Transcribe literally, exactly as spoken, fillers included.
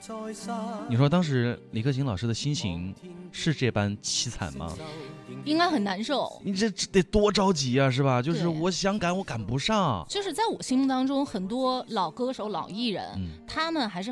你说当时李克勤老师的心情是这般凄惨吗？ 应该很难受。 你这得多着急啊，是吧？就是我想赶我赶不上。 就是在我心目当中，很多老歌手、老艺人， 嗯、 他们还是